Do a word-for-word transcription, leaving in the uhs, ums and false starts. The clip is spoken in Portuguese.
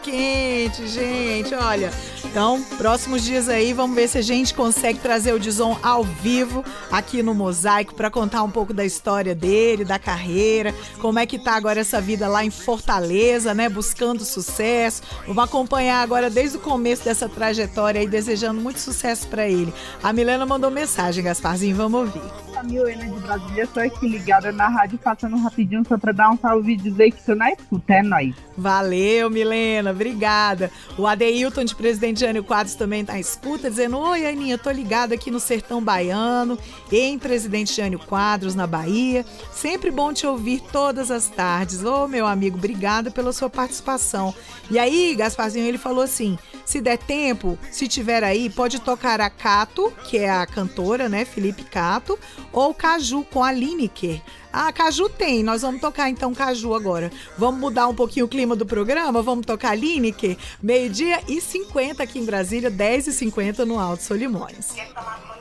Quente, gente, olha. Então, próximos dias aí, vamos ver se a gente consegue trazer o Dizon ao vivo aqui no Mosaico para contar um pouco da história dele, da carreira, como é que tá agora essa vida lá em Fortaleza, né, buscando sucesso. Vamos acompanhar agora desde o começo dessa trajetória aí, desejando muito sucesso para ele. A Milena mandou mensagem, Gasparzinho, vamos ouvir. A Milena de Brasília, estou aqui ligada na rádio, passando rapidinho só para dar um salve e dizer que estou na escuta, é nóis. Valeu, Milena, obrigada. O Adeilton de Presidente Jânio Quadros também tá na escuta, dizendo: oi, Aninha, tô ligada aqui no Sertão Baiano, em Presidente Jânio Quadros, na Bahia. Sempre bom te ouvir todas as tardes. Ô, meu amigo, obrigada pela sua participação. E aí, Gasparzinho, ele falou assim: se der tempo, se tiver aí, pode tocar a Cato, que é a cantora, né, Felipe Cato, ou Caju com a Lineker. Ah, Caju tem, nós vamos tocar então Caju agora. Vamos mudar um pouquinho o clima do programa, vamos tocar Lineker, meio-dia e cinquenta aqui em Brasília, dez e cinquenta no Alto Solimões.